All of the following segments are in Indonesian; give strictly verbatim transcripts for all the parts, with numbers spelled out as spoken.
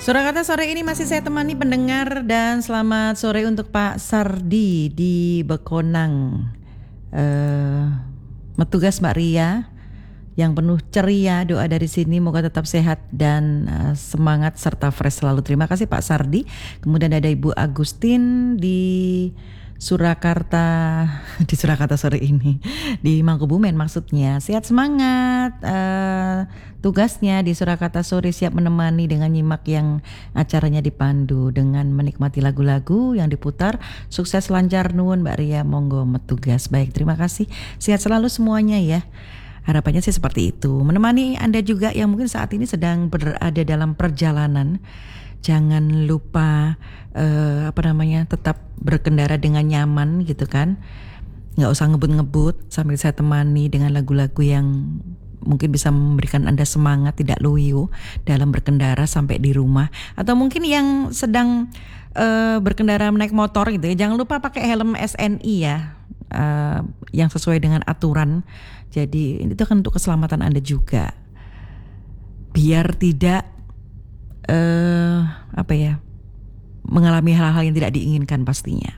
Surakarta sore ini masih saya temani pendengar, dan selamat sore untuk Pak Sardi di Bekonang. Uh, Metugas Mbak Ria yang penuh ceria, doa dari sini moga tetap sehat dan uh, semangat serta fresh selalu. Terima kasih Pak Sardi. Kemudian ada Ibu Agustin di Surakarta, di Surakarta sore ini, di Mangkubumen maksudnya. Sehat semangat, uh, tugasnya di Surakarta sore siap menemani dengan nyimak yang acaranya dipandu dengan menikmati lagu-lagu yang diputar. Sukses lancar nuwun Mbak Ria, monggo metugas. Baik, terima kasih. Sehat selalu semuanya ya. Harapannya sih seperti itu. Menemani Anda juga yang mungkin saat ini sedang berada dalam perjalanan. Jangan lupa uh, apa namanya tetap berkendara dengan nyaman gitu kan. Nggak usah ngebut-ngebut, sambil saya temani dengan lagu-lagu yang mungkin bisa memberikan Anda semangat, tidak loyo dalam berkendara sampai di rumah. Atau mungkin yang sedang uh, berkendara naik motor gitu ya, jangan lupa pakai helm S N I ya, uh, yang sesuai dengan aturan. Jadi itu kan untuk keselamatan Anda juga, biar tidak Uh, apa ya mengalami hal-hal yang tidak diinginkan pastinya.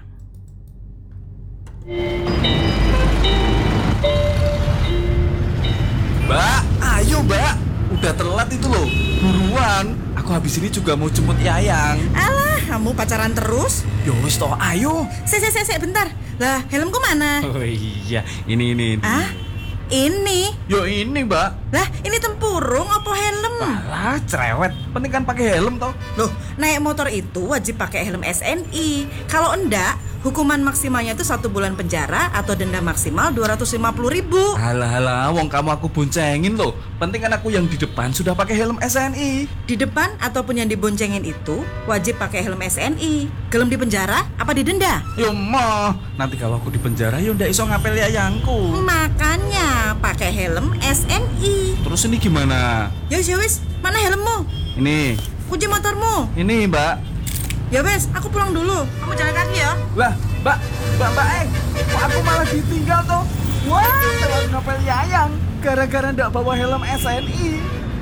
Mbak, ayo Mbak, udah telat itu loh. Buruan, aku habis ini juga mau jemput Yayang. Alah, kamu pacaran terus? Yowis toh, ayo. Se se se se bentar. Lah, helmku mana? Oh iya, ini ini. Ah? Ini? Yo ini Mbak. Lah ini tempurung apa helm? Alah cerewet, penting kan pakai helm toh. Loh, naik motor itu wajib pakai helm S N I. Kalau enggak, hukuman maksimalnya itu satu bulan penjara atau denda maksimal dua ratus lima puluh ribu. Alah alah, wong kamu aku boncengin loh. Penting kan aku yang di depan sudah pakai helm S N I. Di depan ataupun yang diboncengin itu wajib pakai helm S N I. Gelem di penjara apa didenda? Yo mah, nanti kalau aku di penjara yo ndak iso ngapel Yayangku. Makanya pakai helm S N I. Terus ini gimana? Ya wis, mana helmmu? Ini. Kunci motormu? Ini Mbak. Ya wes, aku pulang dulu. Kamu jalan kaki ya. Lah, Mbak, Mbak, Mbak, eh, kok aku malah ditinggal toh? Wah, telat ngapel Yayang gara-gara ndak bawa helm S N I.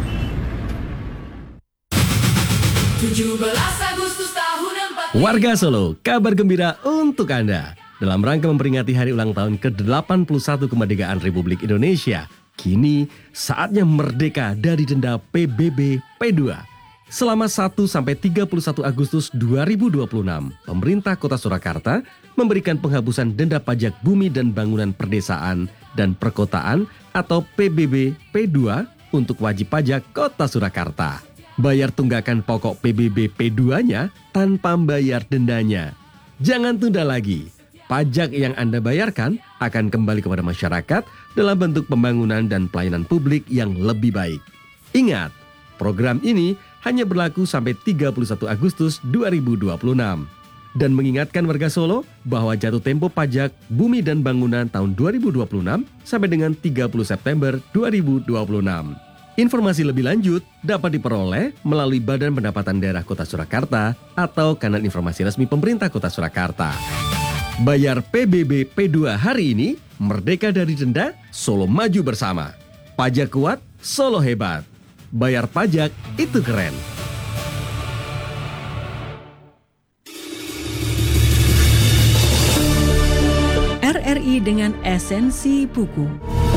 tujuh belas Agustus tahun empat. Warga Solo, kabar gembira untuk Anda. Dalam rangka memperingati hari ulang tahun ke delapan puluh satu kemerdekaan Republik Indonesia, kini saatnya merdeka dari denda P B B P dua. Selama satu sampai tiga puluh satu Agustus dua ribu dua puluh enam, pemerintah Kota Surakarta memberikan penghapusan denda pajak bumi dan bangunan perdesaan dan perkotaan atau P B B P dua untuk wajib pajak Kota Surakarta. Bayar tunggakan pokok P B B P dua-nya tanpa bayar dendanya. Jangan tunda lagi. Pajak yang Anda bayarkan akan kembali kepada masyarakat dalam bentuk pembangunan dan pelayanan publik yang lebih baik. Ingat, program ini hanya berlaku sampai tiga puluh satu Agustus dua ribu dua puluh enam. Dan mengingatkan warga Solo bahwa jatuh tempo pajak bumi dan bangunan tahun dua ribu dua puluh enam sampai dengan tiga puluh September dua ribu dua puluh enam. Informasi lebih lanjut dapat diperoleh melalui Badan Pendapatan Daerah Kota Surakarta atau kanal informasi resmi pemerintah Kota Surakarta. Bayar P B B P dua hari ini, merdeka dari denda, Solo maju bersama. Pajak kuat, Solo hebat. Bayar pajak itu keren. R R I dengan esensi buku.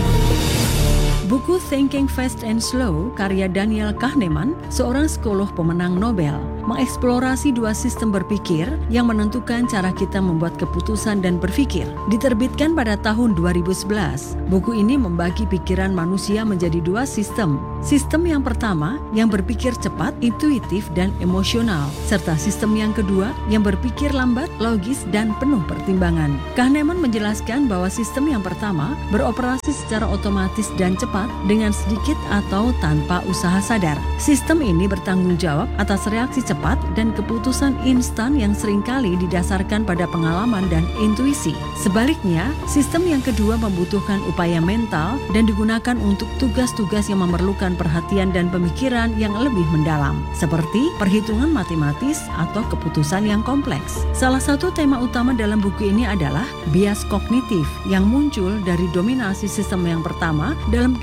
Buku Thinking Fast and Slow karya Daniel Kahneman, seorang psikolog pemenang Nobel, mengeksplorasi dua sistem berpikir yang menentukan cara kita membuat keputusan dan berpikir. Diterbitkan pada tahun dua ribu sebelas, buku ini membagi pikiran manusia menjadi dua sistem. Sistem yang pertama yang berpikir cepat, intuitif, dan emosional, serta sistem yang kedua yang berpikir lambat, logis, dan penuh pertimbangan. Kahneman menjelaskan bahwa sistem yang pertama beroperasi secara otomatis dan cepat dengan sedikit atau tanpa usaha sadar. Sistem ini bertanggung jawab atas reaksi cepat dan keputusan instan yang seringkali didasarkan pada pengalaman dan intuisi. Sebaliknya, sistem yang kedua membutuhkan upaya mental dan digunakan untuk tugas-tugas yang memerlukan perhatian dan pemikiran yang lebih mendalam, seperti perhitungan matematis atau keputusan yang kompleks. Salah satu tema utama dalam buku ini adalah bias kognitif yang muncul dari dominasi sistem yang pertama dalam kehidupan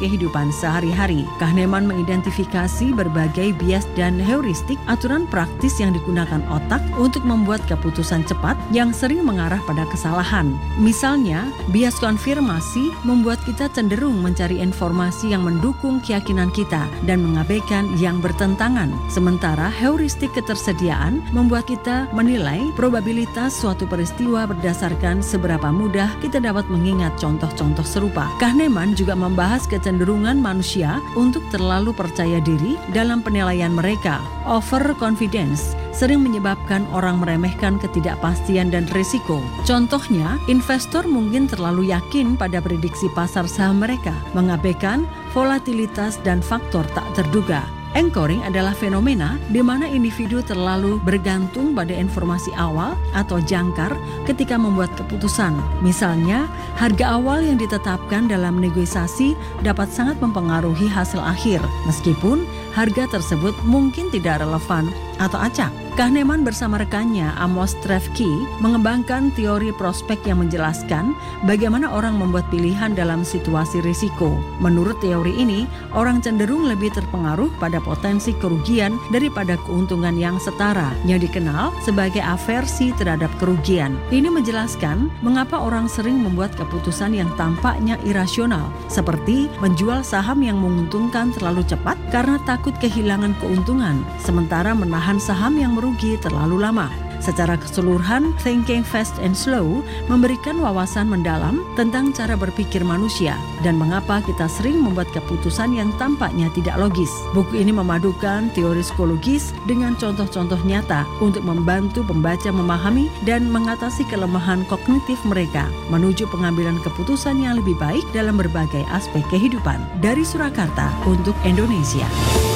kehidupan sehari-hari. Kahneman mengidentifikasi berbagai bias dan heuristik, aturan praktis yang digunakan otak untuk membuat keputusan cepat yang sering mengarah pada kesalahan. Misalnya, bias konfirmasi membuat kita cenderung mencari informasi yang mendukung keyakinan kita dan mengabaikan yang bertentangan. Sementara heuristik ketersediaan membuat kita menilai probabilitas suatu peristiwa berdasarkan seberapa mudah kita dapat mengingat contoh-contoh serupa. Kahneman juga membahas kecenderungan manusia untuk terlalu percaya diri dalam penilaian mereka. Overconfidence sering menyebabkan orang meremehkan ketidakpastian dan risiko. Contohnya, investor mungkin terlalu yakin pada prediksi pasar saham mereka, mengabaikan volatilitas dan faktor tak terduga. Anchoring adalah fenomena di mana individu terlalu bergantung pada informasi awal atau jangkar ketika membuat keputusan. Misalnya, harga awal yang ditetapkan dalam negosiasi dapat sangat mempengaruhi hasil akhir, meskipun harga tersebut mungkin tidak relevan atau acak. Kahneman bersama rekannya Amos Tversky mengembangkan teori prospek yang menjelaskan bagaimana orang membuat pilihan dalam situasi risiko. Menurut teori ini, orang cenderung lebih terpengaruh pada potensi kerugian daripada keuntungan yang setara, yang dikenal sebagai aversi terhadap kerugian. Ini menjelaskan mengapa orang sering membuat keputusan yang tampaknya irasional, seperti menjual saham yang menguntungkan terlalu cepat karena takut kehilangan keuntungan, sementara menahan saham yang merugi terlalu lama. Secara keseluruhan, Thinking Fast and Slow memberikan wawasan mendalam tentang cara berpikir manusia dan mengapa kita sering membuat keputusan yang tampaknya tidak logis. Buku ini memadukan teori psikologis dengan contoh-contoh nyata untuk membantu pembaca memahami dan mengatasi kelemahan kognitif mereka menuju pengambilan keputusan yang lebih baik dalam berbagai aspek kehidupan. Dari Surakarta untuk Indonesia.